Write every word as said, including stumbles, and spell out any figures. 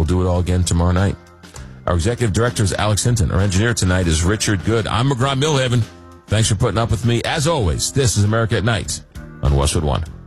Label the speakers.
Speaker 1: do it all again tomorrow night. Our executive director is Alex Hinton. Our engineer tonight is Richard Good. I'm McGraw Millhaven. Thanks for putting up with me. As always, this is America at Night on Westwood One.